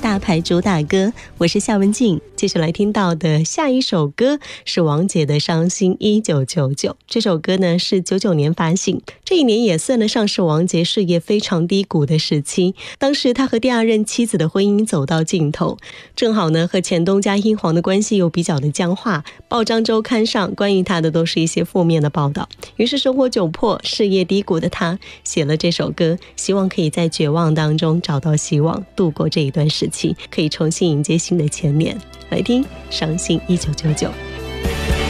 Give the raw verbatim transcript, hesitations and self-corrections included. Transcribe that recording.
大牌主打歌，我是夏文静。接下来听到的下一首歌是王杰的《伤心一九九九》。这首歌呢是九九年发行，这一年也算得上是王杰事业非常低谷的时期。当时他和第二任妻子的婚姻走到尽头，正好呢和前东家英皇的关系又比较的僵化，报章周刊上关于他的都是一些负面的报道。于是生活窘迫、事业低谷的他写了这首歌，希望可以在绝望当中找到希望，度过这一段时期，可以重新迎接新的前年。来听《伤心一九九九》。